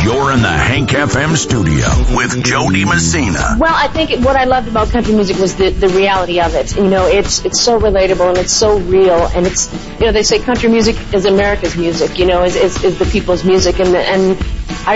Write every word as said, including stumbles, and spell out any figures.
You're in the Hank F M studio with Jody Messina. Well, I think what I loved about country music was the, the reality of it. You know, it's it's so relatable and it's so real. And it's, you know, they say country music is America's music, you know, is, is, is the people's music. And, and I